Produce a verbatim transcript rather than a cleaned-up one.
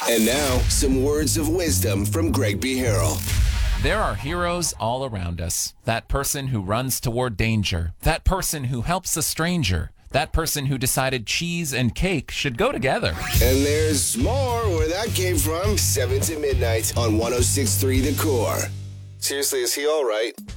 And now, some words of wisdom from Greg B. Harrell. There are heroes all around us. That person who runs toward danger. That person who helps a stranger. That person who decided cheese and cake should go together. And there's more where that came from. seven to midnight on one oh six point three The Core. Seriously, is he all right?